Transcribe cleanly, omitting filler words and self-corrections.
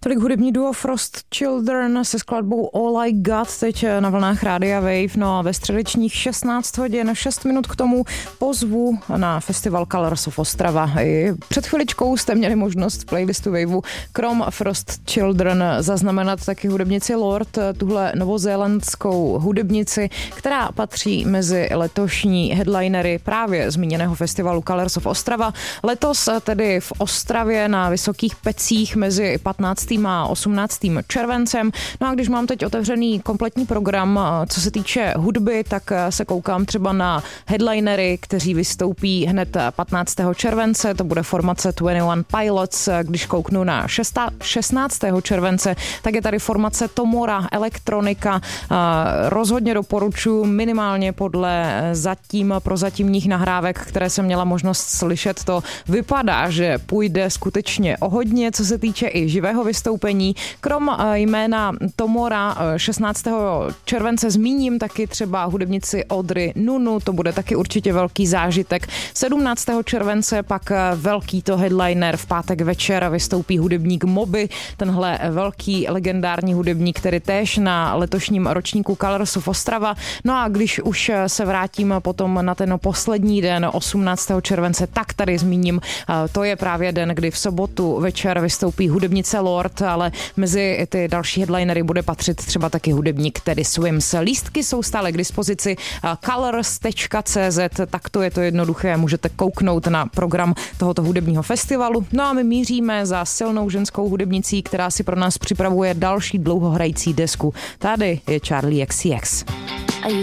Tolik hudební duo Frost Children se skladbou All I Got teď na vlnách Rádia Wave. No a ve středečních 16 hodin 6 minut k tomu pozvu na festival Colors of Ostrava. I před chviličkou jste měli možnost v playlistu Waveu krom Frost Children zaznamenat taky hudebnici Lorde, tuhle novozélandskou hudebnici, která patří mezi letošní headlinery právě zmíněného festivalu Colors of Ostrava. Letos tedy v Ostravě na Vysokých Pecích mezi 15. a 18. červencem. No a když mám teď otevřený kompletní program, co se týče hudby, tak se koukám třeba na headlinery, kteří vystoupí hned 15. července, to bude formace 21 Pilots. Když kouknu na 16. července, tak je tady formace Tomora, elektronika. Rozhodně doporučuji minimálně podle prozatímních nahrávek, které jsem měla možnost slyšet, to vypadá, že půjde skutečně o hodně, co se týče i živého vystoupení. Krom jména Tomora 16. července zmíním taky třeba hudebnici Audrey Nunu, to bude taky určitě velký zážitek. 17. července pak velký to headliner, v pátek večer vystoupí hudebník Moby, tenhle velký legendární hudebník, který též na letošním ročníku Colors of Ostrava. No a když už se vrátím potom na ten poslední den 18. července, tak tady zmíním, to je právě den, kdy v sobotu večer vystoupí hudebnice Lorde, ale mezi ty další headlinery bude patřit třeba taky hudebník Teddy Swims. Lístky jsou stále k dispozici colors.cz, tak to je to jednoduché, můžete kouknout na program tohoto hudebního festivalu. No a my míříme za silnou ženskou hudebnicí, která si pro nás připravuje další dlouhohrající desku. Tady je Charli XCX.